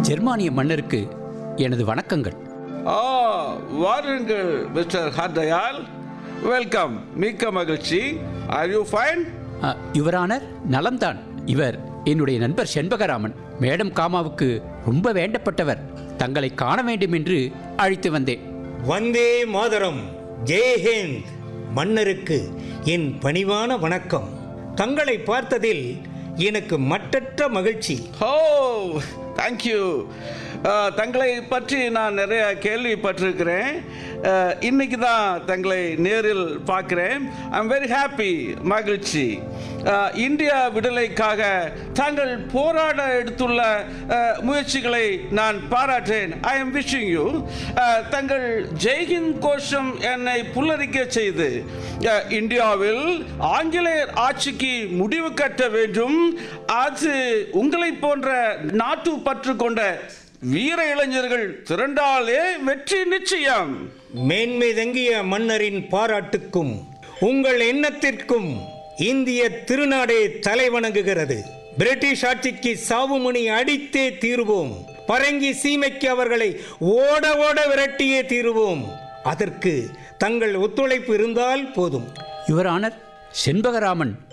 ஜெர்மானிய மன்னருக்கு எனது வணக்கங்கள். வாருங்கள் மிஸ்டர் ஹர்தயால். வெல்கம். மிக்க மகிழ்ச்சி. Are you fine? யுவரானர், நலம்தான். இவர் என்னுடைய நண்பர் செண்பகராமன். மேடம் காமாவுக்கு ரொம்ப வேண்டப்பட்டவர். தங்களை காண வேண்டும் என்று அழைத்து வந்தேன். வந்தே மாதரம். ஜெய்ஹிந்த். மன்னருக்கு என் பணிவான வணக்கம். தங்களை பார்த்ததில் எனக்கு மட்டற்ற மகிழ்ச்சி. தேங்க்யூ. தங்களை பற்றி நான் நிறைய கேள்விப்பட்டிருக்கிறேன். இன்னைக்கு தான் தங்களை நேரில் பார்க்குறேன். I'm very happy. மகிழ்ச்சி. இந்தியா விடுதலைக்காக தாங்கள் போராட எடுத்துள்ள முயற்சிகளை நான் பாராட்டேன். I am wishing you. தங்கள் ஜெய்ஹிந்த் கோஷம் என்னை புல்லரிக்க செய்து இந்தியாவில் ஆங்கிலேயர் ஆட்சிக்கு முடிவு கட்ட வேண்டும், அது உங்களை போன்ற நாட்டு பற்று கொண்ட வீர இளைஞர்கள் திரண்டாலே வெற்றி நிச்சயம். மேன்மை தங்கிய மன்னரின் பாராட்டுக்கும் உங்கள் எண்ணத்திற்கும் இந்திய திருநாடே தலைவணங்குகிறது. பிரிட்டிஷ் ஆட்சிக்கு சாவுமணி அடித்தே தீருவோம். பரங்கி சீமைக்கு அவர்களை ஓட ஓட விரட்டியே தீருவோம். அதற்கு தங்கள் ஒத்துழைப்பு இருந்தால் போதும். யுவரானர், செண்பகராமன்